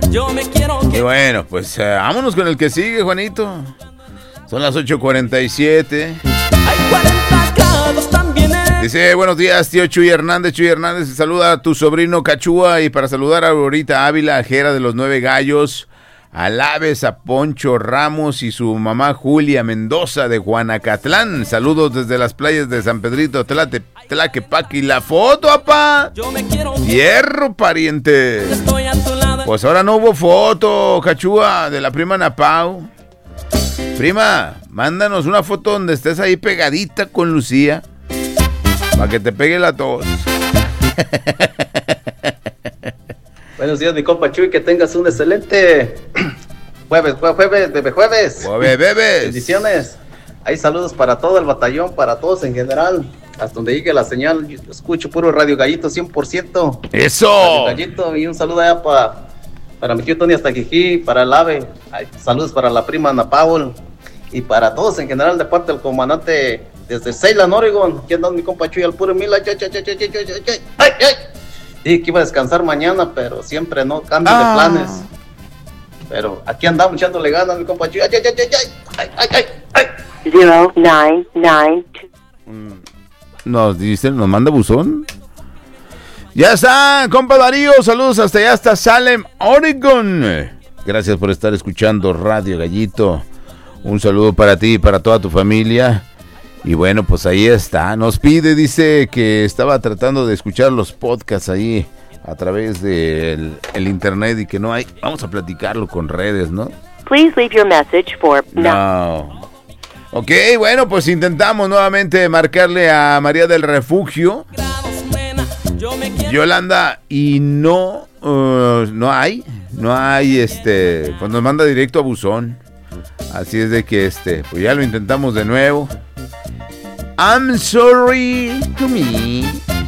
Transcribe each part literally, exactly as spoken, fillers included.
Yo me quiero. Y bueno, pues uh, vámonos con el que sigue, Juanito. Son las ocho cuarenta y siete. Hay cuarenta grados también. Dice, buenos días, tío Chuy Hernández. Chuy Hernández, saluda a tu sobrino Cachúa. Y para saludar a Aurorita Ávila, Jera de los Nueve Gallos, a Laves, a Poncho Ramos y su mamá Julia Mendoza de Guanacatlán. Saludos desde las playas de San Pedrito, Tlate, Tlaquepaque. Y la foto, apá. Yo me quiero. Hierro, pariente. Estoy a tu lado. Pues ahora no hubo foto, Cachúa, de la prima Napau. Prima, mándanos una foto donde estés ahí pegadita con Lucía, para que te pegue la tos. Buenos días, mi compa Chuy, que tengas un excelente jueves, jue- jueves, bebé jueves. Jueves, bebes. Bendiciones. Hay saludos para todo el batallón, para todos en general. Hasta donde llegue la señal, yo escucho puro Radio Gallito cien por ciento. ¡Eso! Radio Gallito, y un saludo allá para, para mi tío Tony hasta Jijí, para el AVE. Ay, saludos para la prima Ana Paul. Y para todos en general, de parte del comandante desde Ceylan, Oregon. Aquí anda mi compa Chuy al puro mil. Ay, ay, ay, ay, ay, ay, ay, ay, ay, ay. Sí, que iba a descansar mañana, pero siempre no, cambio Ah. de planes. Pero aquí andamos echándole ganas, mi compa Chuy. Ay, ay, ay, ay, ay, ay, ay, ay. zero nine nine two. Nos dice, nos manda buzón. Ya está, compa Darío. Saludos hasta allá, hasta Salem, Oregon. Gracias por estar escuchando Radio Gallito. Un saludo para ti y para toda tu familia. Y bueno, pues ahí está. Nos pide, dice que estaba tratando de escuchar los podcasts ahí a través del el internet y que no hay. Vamos a platicarlo con redes, ¿no? Please leave your message for No. Ok, bueno, pues intentamos nuevamente marcarle a María del Refugio, Yo me quiero. Yolanda, y no, uh, no hay, no hay, este, pues nos manda directo a buzón. Así es de que, este, pues ya lo intentamos de nuevo. I'm sorry to me.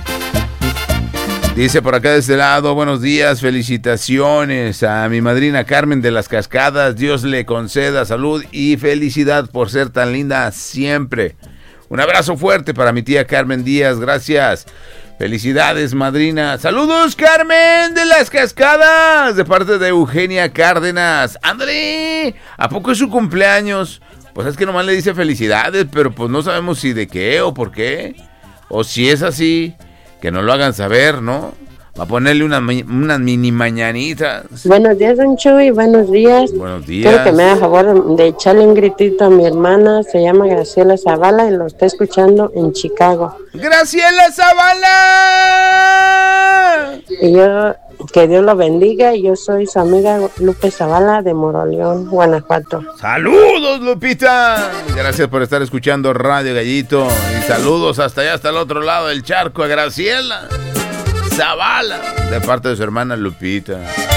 Dice por acá de este lado, buenos días, felicitaciones a mi madrina Carmen de las Cascadas. Dios le conceda salud y felicidad por ser tan linda siempre. Un abrazo fuerte para mi tía Carmen Díaz, gracias. Felicidades, madrina. Saludos, Carmen de las Cascadas, de parte de Eugenia Cárdenas. ¡Ándale! ¿A poco es su cumpleaños? Pues es que nomás le dice felicidades, pero pues no sabemos si de qué o por qué. O si es así, que nos lo hagan saber, ¿no? Va a ponerle una, unas mini mañanitas. Buenos días, don Chuy, buenos días. Buenos días. Quiero que me haga favor de echarle un gritito a mi hermana, se llama Graciela Zavala y lo está escuchando en Chicago. ¡Graciela Zavala! Y yo, que Dios lo bendiga, y yo soy su amiga Lupe Zavala de Moroleón, Guanajuato. ¡Saludos, Lupita! Gracias por estar escuchando Radio Gallito. Y saludos hasta allá, hasta el otro lado del charco, a Graciela Zavala, de parte de su hermana Lupita.